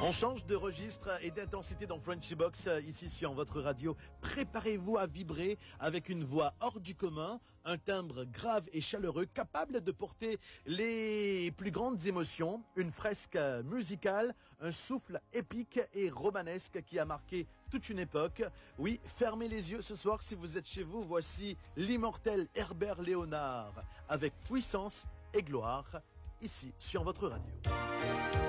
On change de registre et d'intensité dans Frenchy Box, ici sur votre radio. Préparez-vous à vibrer avec une voix hors du commun, un timbre grave et chaleureux, capable de porter les plus grandes émotions, une fresque musicale, un souffle épique et romanesque qui a marqué toute une époque. Oui, fermez les yeux ce soir si vous êtes chez vous. Voici l'immortel Herbert Léonard avec puissance et gloire, ici sur votre radio.